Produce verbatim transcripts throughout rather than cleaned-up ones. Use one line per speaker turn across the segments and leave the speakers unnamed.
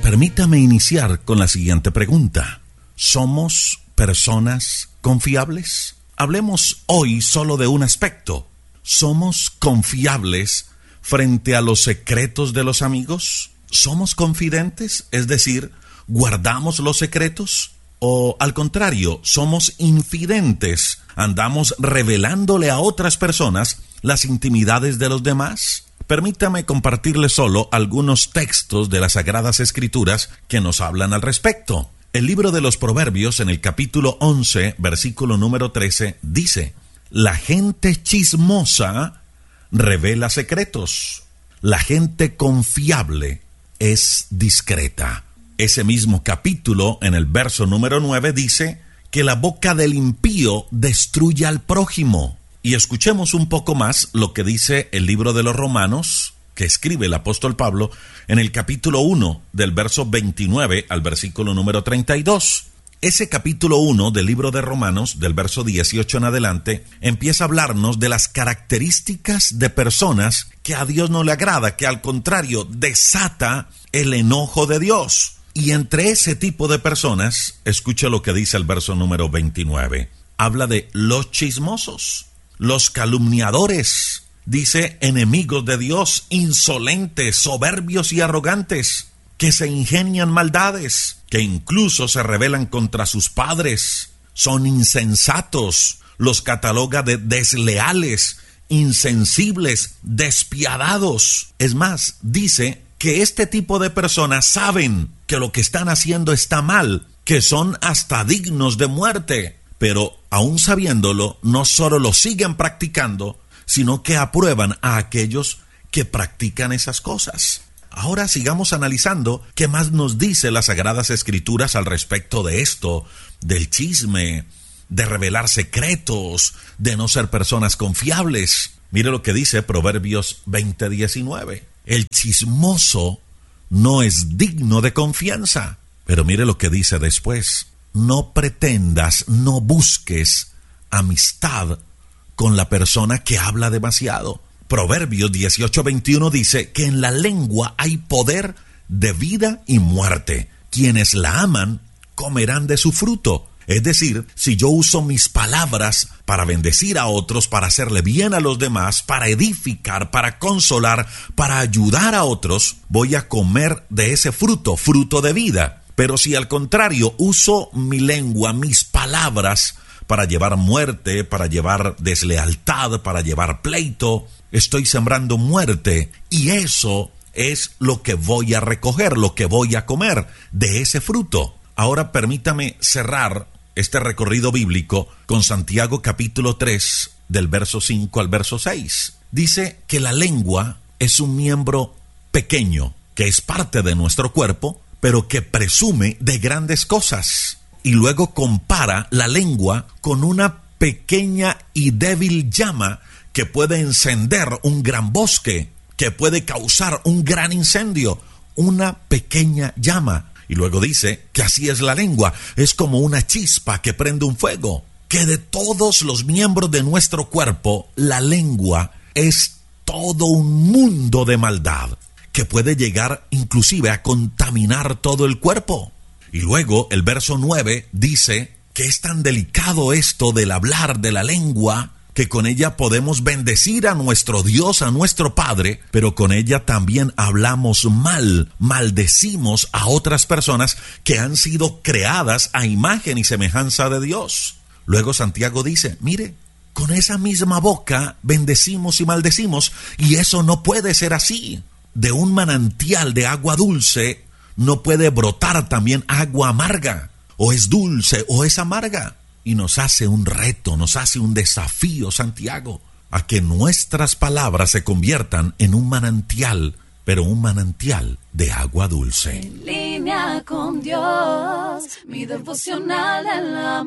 Permítame iniciar con la siguiente pregunta. ¿Somos personas confiables? Hablemos hoy solo de un aspecto. ¿Somos confiables frente a los secretos de los amigos? ¿Somos confidentes? Es decir, ¿guardamos los secretos? ¿O al contrario, somos infidentes? ¿Andamos revelándole a otras personas las intimidades de los demás? Permítame compartirle solo algunos textos de las Sagradas Escrituras que nos hablan al respecto. El libro de los Proverbios, en el capítulo once, versículo número trece, dice: la gente chismosa revela secretos. La gente confiable es discreta. Ese mismo capítulo, en el verso número nueve, dice que la boca del impío destruye al prójimo. Y escuchemos un poco más lo que dice el libro de los Romanos, que escribe el apóstol Pablo, en el capítulo uno, del verso veintinueve al versículo número treinta y dos. Ese capítulo uno del libro de Romanos, del verso dieciocho en adelante, empieza a hablarnos de las características de personas que a Dios no le agrada, que al contrario desata el enojo de Dios. Y entre ese tipo de personas, escucha lo que dice el verso número veintinueve. Habla de los chismosos, los calumniadores, dice enemigos de Dios, insolentes, soberbios y arrogantes, que se ingenian maldades, que incluso se rebelan contra sus padres, son insensatos, los cataloga de desleales, insensibles, despiadados. Es más, dice que este tipo de personas saben que lo que están haciendo está mal, que son hasta dignos de muerte, pero aún sabiéndolo, no solo lo siguen practicando, sino que aprueban a aquellos que practican esas cosas. Ahora sigamos analizando qué más nos dice las Sagradas Escrituras al respecto de esto, del chisme, de revelar secretos, de no ser personas confiables. Mire lo que dice Proverbios veinte diecinueve. El chismoso no es digno de confianza. Pero mire lo que dice después. No pretendas, no busques amistad con la persona que habla demasiado. Proverbios dieciocho veintiuno dice que en la lengua hay poder de vida y muerte. Quienes la aman comerán de su fruto. Es decir, si yo uso mis palabras para bendecir a otros, para hacerle bien a los demás, para edificar, para consolar, para ayudar a otros, voy a comer de ese fruto, fruto de vida. Pero si al contrario uso mi lengua, mis palabras, para llevar muerte, para llevar deslealtad, para llevar pleito, estoy sembrando muerte, y eso es lo que voy a recoger, lo que voy a comer de ese fruto. Ahora permítame cerrar este recorrido bíblico con Santiago capítulo tres, del verso cinco al verso seis. Dice que la lengua es un miembro pequeño, que es parte de nuestro cuerpo, pero que presume de grandes cosas. Y luego compara la lengua con una pequeña y débil llama que puede encender un gran bosque, que puede causar un gran incendio, una pequeña llama. Y luego dice que así es la lengua, es como una chispa que prende un fuego, que de todos los miembros de nuestro cuerpo, la lengua es todo un mundo de maldad, que puede llegar inclusive a contaminar todo el cuerpo. Y luego el verso nueve dice que es tan delicado esto del hablar de la lengua, que con ella podemos bendecir a nuestro Dios, a nuestro Padre, pero con ella también hablamos mal, maldecimos a otras personas que han sido creadas a imagen y semejanza de Dios. Luego Santiago dice, mire, con esa misma boca bendecimos y maldecimos, y eso no puede ser así. De un manantial de agua dulce no puede brotar también agua amarga, o es dulce o es amarga. Y nos hace un reto, nos hace un desafío, Santiago, a que nuestras palabras se conviertan en un manantial, pero un manantial de agua dulce.
En línea con Dios, mi devocional en la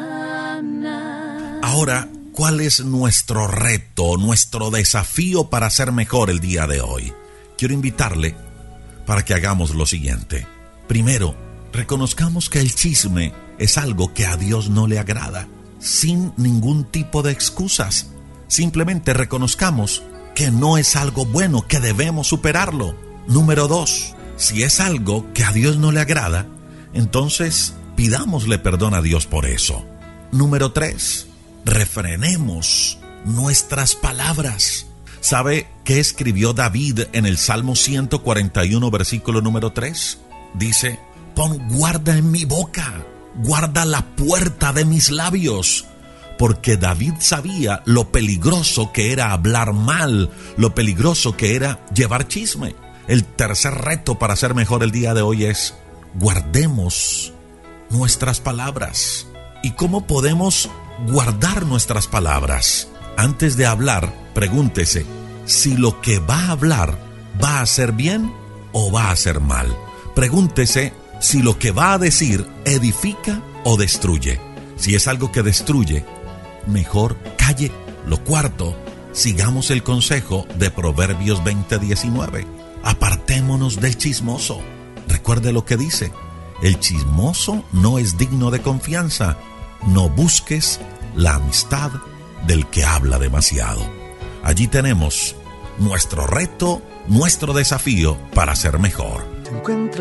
mañana.
Ahora, ¿cuál es nuestro reto, nuestro desafío para ser mejor el día de hoy? Quiero invitarle para que hagamos lo siguiente. Primero, reconozcamos que el chisme es algo que a Dios no le agrada, sin ningún tipo de excusas. Simplemente reconozcamos que no es algo bueno, que debemos superarlo. Número dos, Si es algo que a Dios no le agrada, entonces pidámosle perdón a Dios por eso. Número tres, refrenemos nuestras palabras. ¿Sabe qué escribió David en el Salmo ciento cuarenta y uno, versículo número tres? Dice, pon guarda en mi boca, guarda la puerta de mis labios. Porque David sabía lo peligroso que era hablar mal, lo peligroso que era llevar chisme. El tercer reto para ser mejor el día de hoy es guardemos nuestras palabras. ¿Y cómo podemos guardar nuestras palabras? Antes de hablar, pregúntese si lo que va a hablar va a ser bien o va a ser mal. Pregúntese si lo que va a decir edifica o destruye. Si es algo que destruye, mejor calle. Lo cuarto, sigamos el consejo de Proverbios veinte diecinueve. Apartémonos del chismoso. Recuerde lo que dice: el chismoso no es digno de confianza. No busques la amistad del que habla demasiado. Allí tenemos nuestro reto, nuestro desafío para ser mejor.